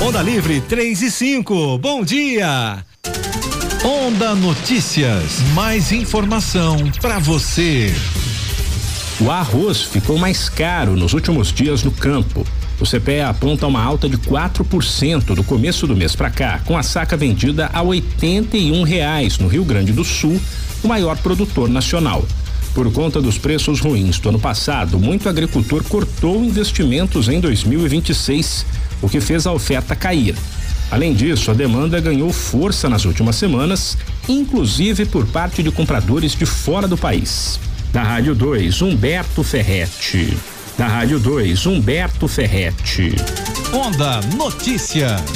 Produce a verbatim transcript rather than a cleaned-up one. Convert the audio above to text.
Onda Livre três e cinco, bom dia. Onda Notícias, mais informação para você. O arroz ficou mais caro nos últimos dias no campo. O C P E aponta uma alta de quatro por cento do começo do mês para cá, com a saca vendida a oitenta e um reais no Rio Grande do Sul, o maior produtor nacional. Por conta dos preços ruins do ano passado, muito agricultor cortou investimentos em dois mil e vinte e seis, o que fez a oferta cair. Além disso, a demanda ganhou força nas últimas semanas, inclusive por parte de compradores de fora do país. Da Rádio dois, Humberto Ferretti. Da Rádio dois, Humberto Ferretti. Onda Notícias.